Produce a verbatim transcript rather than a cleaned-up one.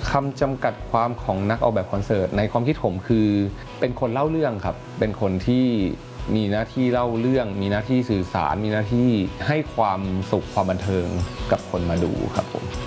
คำจำกัดความของนักออกแบบคอนเสิร์ตในความคิดผมคือเป็นคนเล่าเรื่องครับเป็นคนที่มีหน้าที่เล่าเรื่องมีหน้าที่สื่อสารมีหน้าที่ให้ความสุขความบันเทิงกับคนมาดูครับผม